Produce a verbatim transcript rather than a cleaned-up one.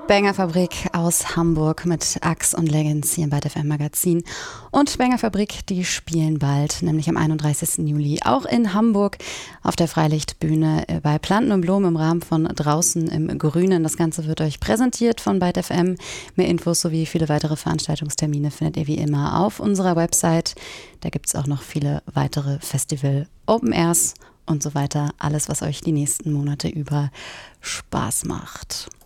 Bangerfabrik aus Hamburg mit Axe und Leggings hier im Byte F M Magazin. Und Bangerfabrik, die spielen bald, nämlich am einunddreißigsten Juli, auch in Hamburg auf der Freilichtbühne bei Planten und Blumen im Rahmen von Draußen im Grünen. Das Ganze wird euch präsentiert von Byte F M. Mehr Infos sowie viele weitere Veranstaltungstermine findet ihr wie immer auf unserer Website. Da gibt es auch noch viele weitere Festival, Open Airs und so weiter. Alles, was euch die nächsten Monate über Spaß macht.